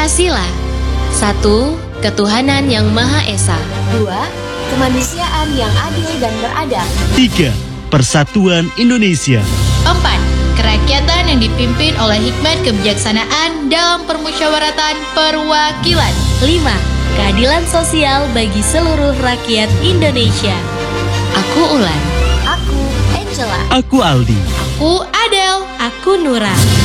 Pancasila. 1. Ketuhanan yang Maha Esa. 2. Kemanusiaan yang adil dan beradab. 3. Persatuan Indonesia. 4. Kerakyatan yang dipimpin oleh hikmat kebijaksanaan dalam permusyawaratan perwakilan. 5. Keadilan sosial bagi seluruh rakyat Indonesia. Aku Ulan. Aku Angela. Aku Aldi. Aku Adele. Aku Nura.